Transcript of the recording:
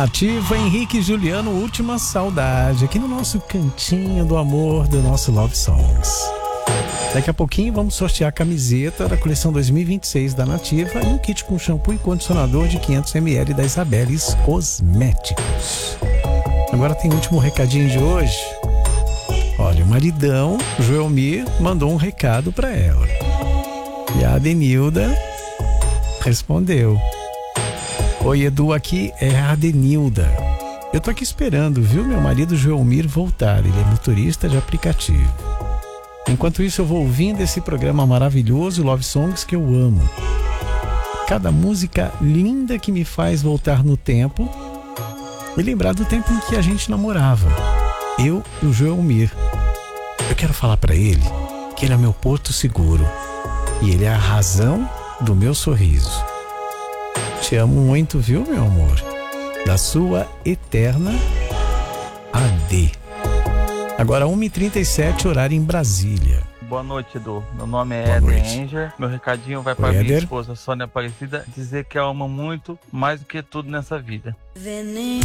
Nativa, Henrique e Juliano, Última Saudade, aqui no nosso cantinho do amor do nosso Love Songs. Daqui a pouquinho vamos sortear a camiseta da coleção 2026 da Nativa e um kit com shampoo e condicionador de 500 ml da Isabeles Cosméticos. Agora tem o último recadinho de hoje. Olha, o maridão, Joelmir, mandou um recado para ela. E a Adenilda respondeu: oi, Edu, aqui é a Adenilda. Eu tô aqui esperando, viu, meu marido Joelmir voltar. Ele é motorista de aplicativo. Enquanto isso, eu vou ouvindo esse programa maravilhoso, Love Songs, que eu amo. Cada música linda que me faz voltar no tempo e lembrar do tempo em que a gente namorava. Eu e o Joelmir. Eu quero falar pra ele que ele é meu porto seguro e ele é a razão do meu sorriso. Te amo muito, viu, meu amor? Da sua eterna AD. Agora 1h37, horário em Brasília. Boa noite, Edu. Meu nome é Eden Enger. Meu recadinho vai para minha esposa Sônia Aparecida dizer que a amo muito, mais do que tudo nessa vida.